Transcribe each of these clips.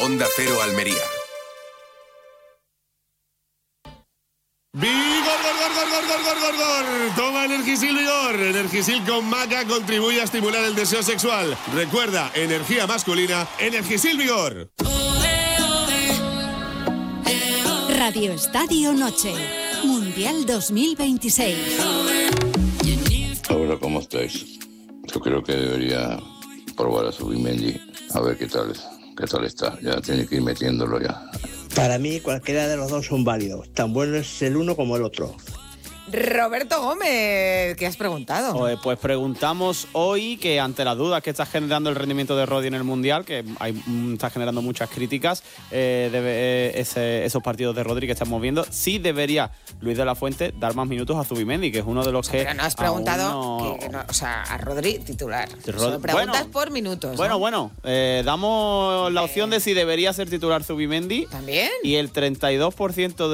Onda Cero Almería. ¡Vigor, gor! Toma Energisil Vigor. Energisil con maca contribuye a estimular el deseo sexual. Recuerda, energía masculina, Energisil Vigor. Radio Estadio Noche, Mundial 2026. Hola, ¿cómo estáis? Yo creo que debería probar a Zubimendi, a ver qué tal está. Ya tiene que ir metiéndolo ya. Para mí, cualquiera de los dos son válidos. Tan bueno es el uno como el otro. Roberto Gómez, ¿qué has preguntado? Pues preguntamos hoy que ante las dudas que está generando el rendimiento de Rodri en el Mundial, que está generando muchas críticas, esos partidos de Rodri que estamos viendo, sí debería Luis de la Fuente dar más minutos a Zubimendi, que es uno de los que... Pero no has preguntado, a Rodri titular. Solo preguntas por minutos. Bueno, damos la opción de si debería ser titular Zubimendi. ¿También? Y el 32%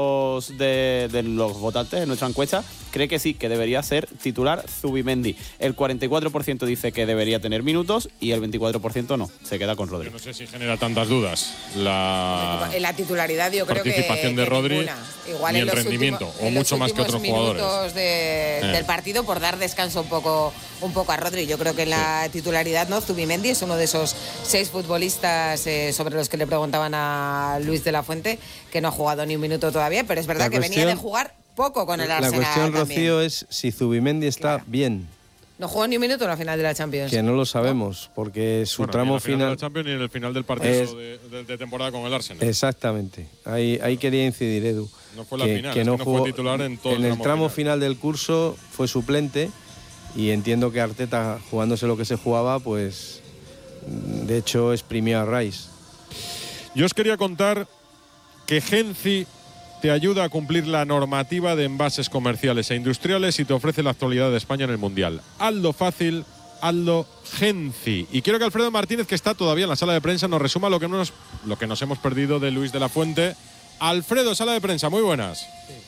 de los votantes en nuestra encuesta cree que sí, que debería ser titular Zubimendi. El 44% dice que debería tener minutos y el 24% no, se queda con Rodri. Yo no sé si genera tantas dudas la titularidad, yo creo que participación de Rodri igual y el rendimiento, o mucho más que otros jugadores. Del partido por dar descanso un poco a Rodri. Yo creo que en la titularidad, ¿no? Zubimendi es uno de esos 6 futbolistas sobre los que le preguntaban a Luis de la Fuente, que no ha jugado ni un minuto todavía, pero es verdad que venía de jugar poco con el Arsenal. La cuestión, también. Rocío, es si Zubimendi está bien. No jugó ni un minuto en la final de la Champions. Que no lo sabemos, porque su tramo final de final... la Champions y en el final del partido de temporada con el Arsenal. Exactamente. Ahí quería incidir, Edu. No fue la final, que no fue titular en todo el tramo final del curso fue suplente, y entiendo que Arteta, jugándose lo que se jugaba, pues de hecho exprimió a Rice. Yo os quería contar que Genci te ayuda a cumplir la normativa de envases comerciales e industriales y te ofrece la actualidad de España en el Mundial. Hazlo fácil, hazlo Genci. Y quiero que Alfredo Martínez, que está todavía en la sala de prensa, nos resuma lo que nos hemos perdido de Luis de la Fuente. Alfredo, sala de prensa, muy buenas.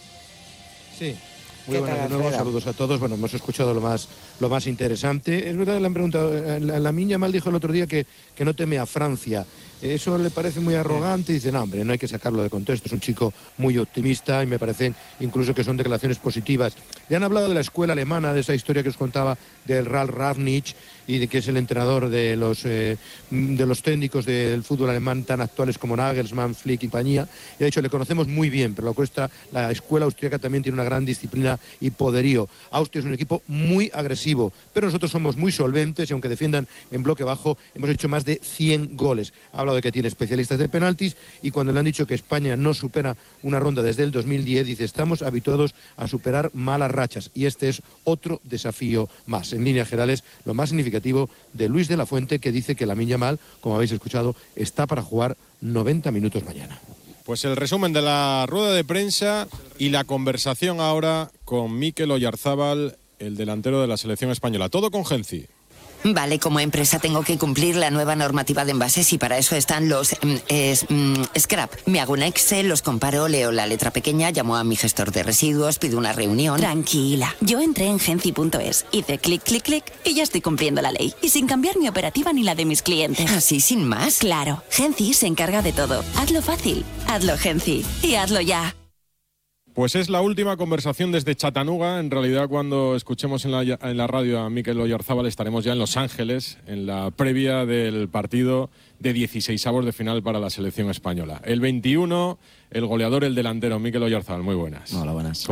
Sí. Muy buenas de nuevo, saludos a todos. Bueno, hemos escuchado lo más interesante. Es verdad que le han preguntado, Lamine Yamal dijo el otro día que no teme a Francia. Eso le parece muy arrogante y dice, no, hombre, no hay que sacarlo de contexto. Es un chico muy optimista y me parecen incluso que son declaraciones positivas. Le han hablado de la escuela alemana, de esa historia que os contaba del Ralf Rangnick, y de que es el entrenador de los técnicos del fútbol alemán tan actuales como Nagelsmann, Flick y compañía. Y ha dicho, le conocemos muy bien, pero la escuela austríaca también tiene una gran disciplina y poderío. Austria es un equipo muy agresivo, pero nosotros somos muy solventes y aunque defiendan en bloque bajo, hemos hecho más de 100 goles. Ha hablado de que tiene especialistas de penaltis y cuando le han dicho que España no supera una ronda desde el 2010, dice, estamos habituados a superar malas rachas y este es otro desafío más. En líneas generales, lo más significativo de Luis de la Fuente, que dice que Lamine Yamal, como habéis escuchado, está para jugar 90 minutos mañana. Pues el resumen de la rueda de prensa y la conversación ahora con Mikel Oyarzábal, el delantero de la selección española. Todo con Genci. Vale, como empresa tengo que cumplir la nueva normativa de envases y para eso están los scrap. Me hago un Excel, los comparo, leo la letra pequeña, llamo a mi gestor de residuos, pido una reunión. Tranquila, yo entré en Genci.es, hice clic, clic, clic y ya estoy cumpliendo la ley. Y sin cambiar mi operativa ni la de mis clientes. ¿Así sin más? Claro, Genci se encarga de todo. Hazlo fácil, hazlo Genci y hazlo ya. Pues es la última conversación desde Chattanooga. En realidad, cuando escuchemos en la radio a Mikel Oyarzábal, estaremos ya en Los Ángeles, en la previa del partido de 16avos de final para la selección española. El 21, el goleador, el delantero, Mikel Oyarzábal. Muy buenas. Hola, buenas.